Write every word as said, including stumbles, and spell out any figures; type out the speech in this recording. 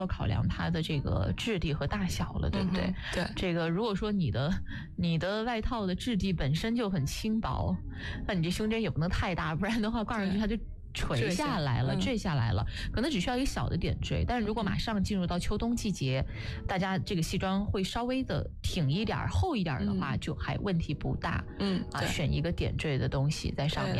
要考量它的这个质地和大小了，对不对？ 嗯、对， 这个如果说你的你的外套的质地本身就很轻薄，那你这胸针也不能太大，不然的话挂上去它就垂下来了，坠下来了，可能只需要一个小的点缀。但是如果马上进入到秋冬季节，大家这个西装会稍微的挺一点厚一点的话，就还问题不大。 嗯啊， 选一个点缀的东西在上面。